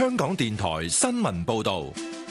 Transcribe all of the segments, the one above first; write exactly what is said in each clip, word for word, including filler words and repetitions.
香港電台新聞報道。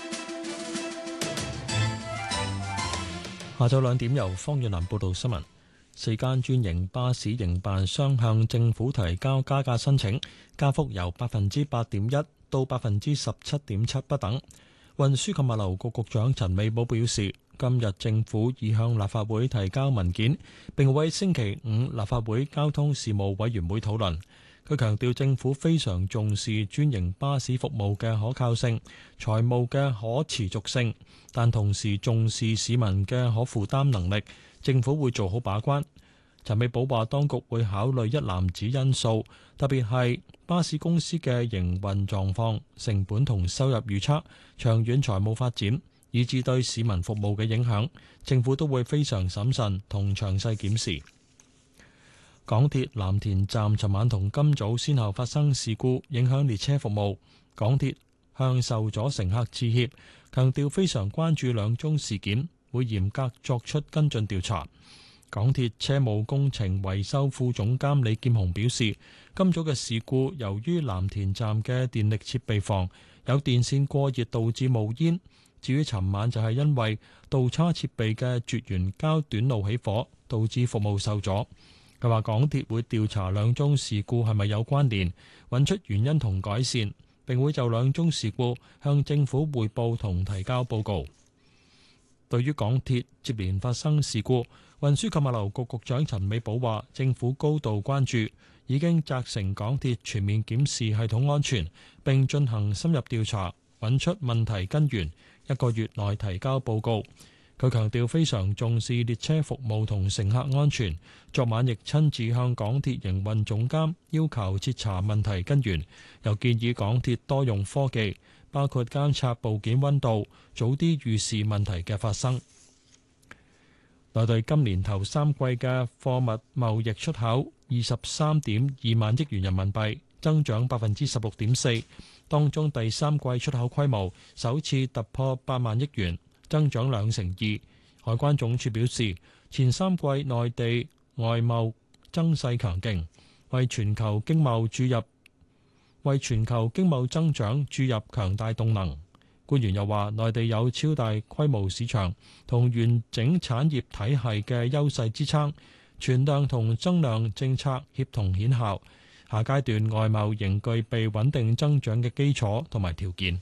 下晝兩點由方遠南報道新聞。四間專營巴士營辦商向政府提交加價申請，加幅由百分之八點一到百分之十七點七不等。運輸及物流局局長陳美寶表示，今日政府已向立法會提交文件，並會喺星期五立法會交通事務委員會討論。佢強調政府非常重視專營巴士服務嘅可靠性、財務嘅可持續性，但同時重視市民嘅可負擔能力。政府會做好把關。陳美寶話，當局會考慮一籃子因素，特別係巴士公司嘅營運狀況、成本同收入預測、長遠財務發展，以至對市民服務嘅影響，政府都會非常審慎同詳細檢視。港鐵藍田站尋晚同今早先後發生事故，影響列車服務。港鐵向受阻乘客致歉，強調非常關注兩宗事件，會嚴格作出跟進調查。港鐵車務工程維修副總監李劍雄表示，今早嘅事故由於藍田站嘅電力設備房有電線過熱導致冒煙，至於尋晚就係因為導叉設備嘅絕緣膠短路起火，導致服務受阻。佢話港鐵會調查兩宗事故係咪有關聯，揾出原因同改善，並會就兩宗事故向政府匯報同提交報告。對於港鐵接連發生事故，運輸及物流局局長陳美寶話，政府高度關注，已經責成港鐵全面檢視系統安全，並進行深入調查，揾出問題根源，一個月內提交報告。佢強調非常重視列車服務同乘客安全，昨晚亦親自向港鐵營運總監要求徹查問題根源，又建議港鐵多用科技，包括監察部件溫度，早啲預示問題嘅發生。內地今年頭三季嘅貨物貿易出口二十三點二萬億元人民幣，增長百分之十六點四，當中第三季出口規模首次突破八萬億元，增長兩成二。海關總署表示，前三季內地外貿增勢強勁，為全球經貿注入為全球經貿增長注入強大動能。官員又話，內地有超大規模市場同完整產業體系嘅優勢支撐，存量同增量政策協同顯效，下階段外貿仍具備穩定增長嘅基礎同埋條件。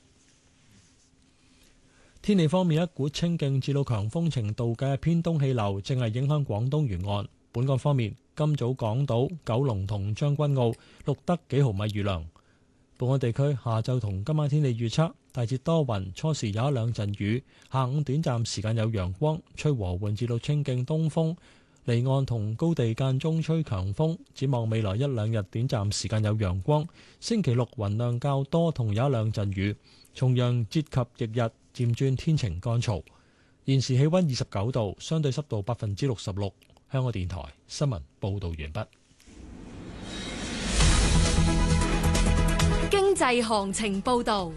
天氣方面，一股清勁至到強風程度嘅偏東氣流正係影響廣東沿岸。本港方面，今早港島、九龍同將軍澳錄得幾毫米雨量。本港地區下晝同今晚天氣預測，大致多雲，初時有一兩陣雨，下午短暫時間有陽光，吹和緩至到清勁東風，離岸同高地間中吹強風。展望未來一兩日短暫時間有陽光，星期六雲量較多同有一兩陣雨，重陽節及翌日漸轉天晴乾燥。現時氣溫二十九度，相對濕度百分之六十六。香港電台新聞報道完畢。 經濟行情報道。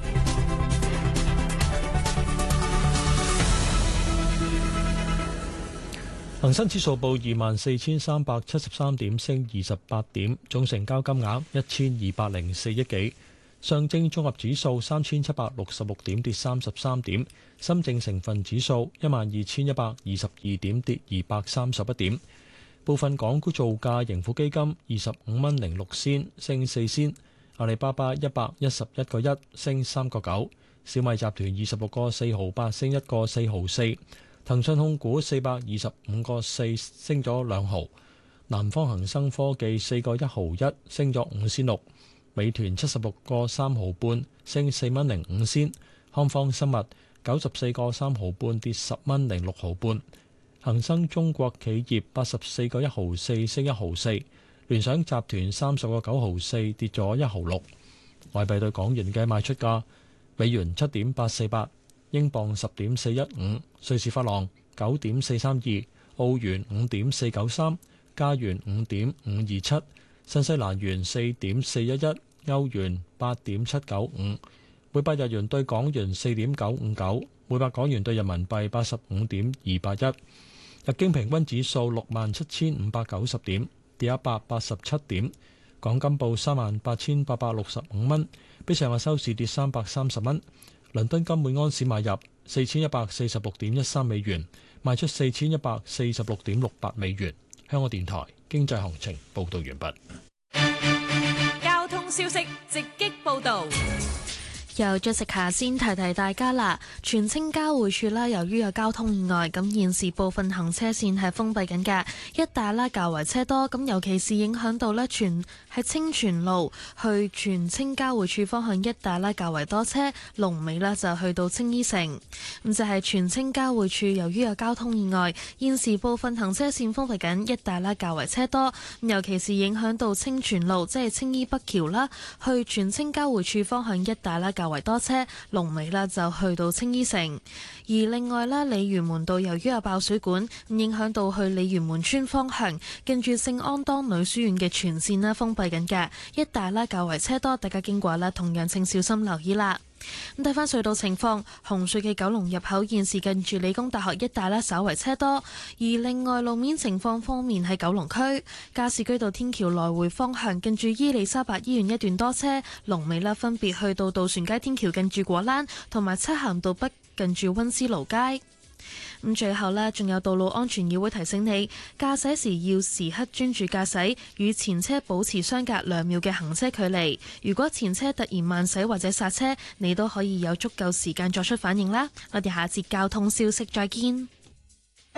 恒生指數報二萬四千三百七十三點，升二十八點，總成交金額一千二百零四億幾。上證綜合指數三千七百六十六點，跌三十三點。深證成分指數一萬二千一百二十二點，跌二百三十一點。部分港股造價，盈富基金二十五蚊零六仙，升四仙。阿里巴巴一百一十一個一，升三個九。小米集團二十六個四毫八，升一個四毫四。騰訊控股四百二十五個四，升咗兩毫。南方恒生科技四個一毫一，升咗五仙六。美團七十六個三毫半，升四蚊零五仙。康方生物九十四個三毫半，跌十蚊零六毫半。恒生中國企業八十四個一毫四，升一毫四。聯想集團三十個九毫四，跌咗一毫六。外幣對港元嘅賣出價：美元七點八四八，英鎊十點四一五，瑞士法郎九點四三二，澳元五點四九三，加元五點五二七，新西蘭元四點四一一，歐元八點七九五，每百日元對港元四點九五九，每百港元對人民幣八十五點二八一。日經平均指數六萬七千五百九十點，跌一百八十七點。 港金報三萬八千八百六十五蚊，比上日收市跌三百三十蚊。倫敦金每安士買入四千一百四十六點一三美元，賣出四千一百四十六點六八美元。香港電台經濟行情報道完畢。 交通消息直擊報道。 由咗食下先提提大家啦，荃青交匯處啦，由於有交通意外，咁現時部分行車線係封閉緊嘅，一帶啦較為車多，咁尤其是影響到咧荃喺清泉路去荃青交匯處方向一帶啦較為多車，龍尾啦就去到青衣城。咁就係荃青交匯處，由於有交通意外，現時部分行車線封閉緊，一帶啦較為車多，尤其是影響到清泉路，即係青衣北橋啦，去荃青交匯處方向一帶啦較為多車，龍尾啦就去到青衣城。而另外啦，鯉魚門道由於有爆水管，影響到去鯉魚門村方向，近住聖安當女書院嘅全線啦封閉緊嘅，一帶啦較為車多，大家經過啦同樣請小心留意啦。咁睇翻隧道情況，紅隧嘅九龍入口現時近住理工大學一帶咧稍為車多，而另外路面情況方面喺九龍區加士居道天橋來回方向近住伊利沙伯醫院一段多車，龍尾啦分別去到渡船街天橋近住果欄，同埋漆咸道北近住溫思勞街。咁最後呢，仲有道路安全議會提醒你，駕駛時要時刻專注駕駛，與前車保持相隔兩秒嘅行車距離。如果前車突然慢駛或者剎車，你都可以有足夠時間作出反應啦。我哋下節交通消息再見。